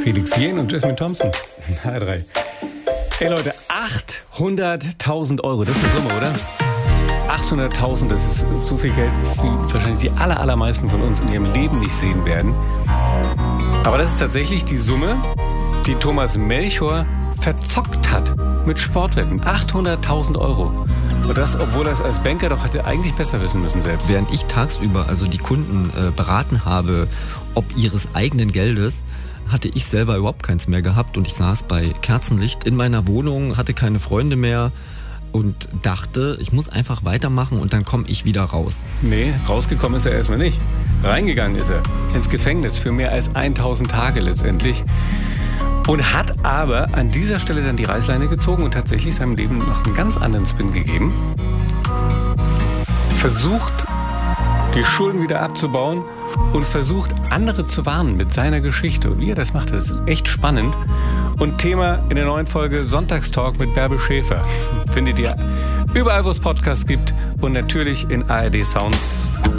Felix Jähn und Jasmine Thompson. H3. Ey Leute, 800.000 Euro, das ist eine Summe, oder? 800.000, das ist so viel Geld, wie wahrscheinlich die allermeisten von uns in ihrem Leben nicht sehen werden. Aber das ist tatsächlich die Summe, die Thomas Melchior verzockt hat mit Sportwetten. 800.000 Euro. Und das, obwohl er es als Banker doch hätte eigentlich besser wissen müssen selbst. Während ich tagsüber also die Kunden beraten habe, ob ihres eigenen Geldes, hatte ich selber überhaupt keins mehr gehabt. Und ich saß bei Kerzenlicht in meiner Wohnung, hatte keine Freunde mehr und dachte, ich muss einfach weitermachen und dann komme ich wieder raus. Nee, rausgekommen ist er erstmal nicht. Reingegangen ist er ins Gefängnis für mehr als 1000 Tage letztendlich. Und hat aber an dieser Stelle dann die Reißleine gezogen und tatsächlich seinem Leben noch einen ganz anderen Spin gegeben. Versucht, die Schulden wieder abzubauen und versucht, andere zu warnen mit seiner Geschichte. Und wie er das macht, das ist echt spannend. Und Thema in der neuen Folge Sonntagstalk mit Bärbel Schäfer findet ihr überall, wo es Podcasts gibt und natürlich in ARD Sounds.